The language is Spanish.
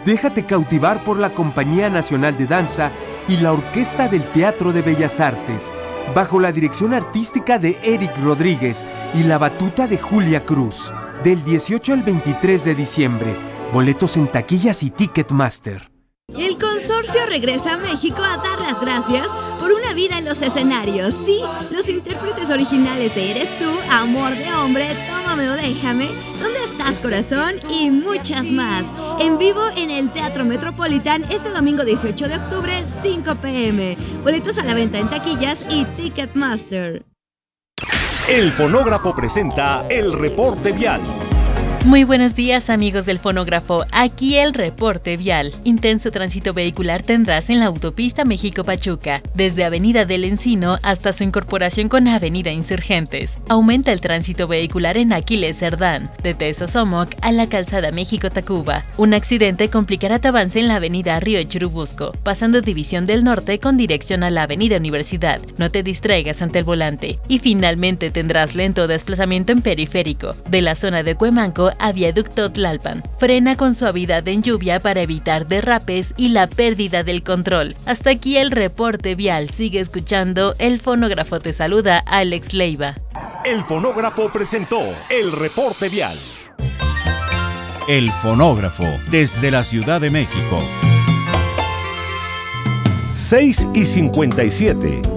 Déjate cautivar por la Compañía Nacional de Danza y la Orquesta del Teatro de Bellas Artes, bajo la dirección artística de Eric Rodríguez y la batuta de Julia Cruz. Del 18 al 23 de diciembre. Boletos en taquillas y Ticketmaster. El consorcio regresa a México a dar las gracias por una vida en los escenarios. Sí, los intérpretes originales de Eres Tú, Amor de Hombre, Tómame o Déjame, ¿Dónde estás, corazón? Y muchas más. En vivo en el Teatro Metropolitan este domingo 18 de octubre, 5 p.m. Boletos a la venta en taquillas y Ticketmaster. El Fonógrafo presenta el reporte vial. Muy buenos días, amigos del Fonógrafo, aquí el reporte vial. Intenso tránsito vehicular tendrás en la autopista México-Pachuca, desde Avenida del Encino hasta su incorporación con Avenida Insurgentes. Aumenta el tránsito vehicular en Aquiles Cerdán, de Tesosomoc a la calzada México-Tacuba. Un accidente complicará tu avance en la Avenida Río Churubusco, pasando División del Norte con dirección a la Avenida Universidad. No te distraigas ante el volante. Y finalmente tendrás lento desplazamiento en Periférico, de la zona de Cuemanco a Viaducto Tlalpan. Frena con suavidad en lluvia para evitar derrapes y la pérdida del control. Hasta aquí el reporte vial. Sigue escuchando El Fonógrafo. Te saluda Alex Leiva. El Fonógrafo presentó el reporte vial. El Fonógrafo, desde la Ciudad de México. 6:57.